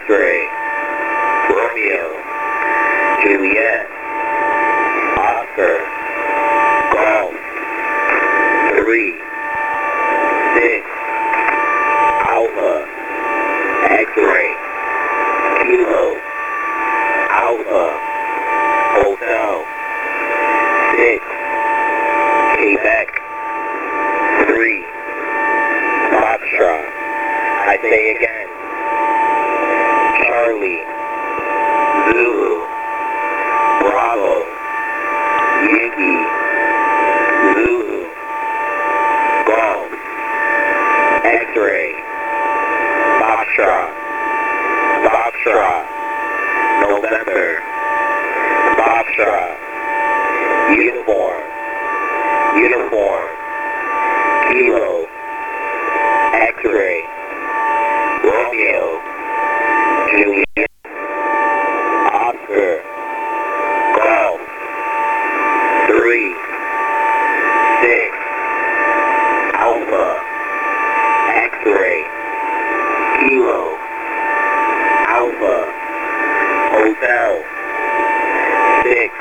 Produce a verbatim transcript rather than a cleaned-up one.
X-ray, Romeo, Juliet, Oscar, Golf, three, six, Alpha, X-ray, Kilo, Alpha, Hotel, six, Quebec, three, Foxtrot. I say again, Charlie, Zulu, Bravo, Yankee, Zulu, Golf, X-ray, Foxtrot, Foxtrot, November, Foxtrot, Uniform, Uniform, Kilo, X-ray, Romeo, Juliet, Oscar, Golf, three, six, Alpha, X-ray, Kilo, Alpha, Hotel, six,